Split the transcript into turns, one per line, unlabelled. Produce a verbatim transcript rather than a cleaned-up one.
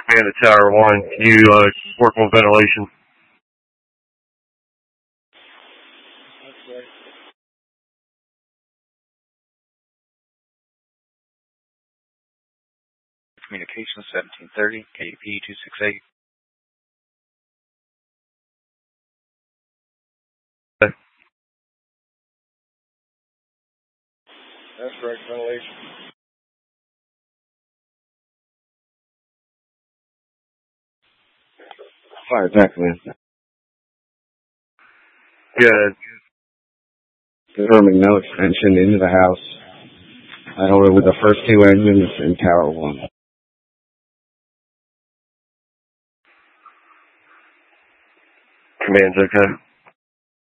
Man to Tower one, can you uh, work on ventilation?
Communication seventeen thirty, K U P two six eight.
Okay.
That's right, ventilation.
Fire attack, man.
Good.
Confirming no extension into the house. I hold it with the first two engines in Tower one.
Command's okay.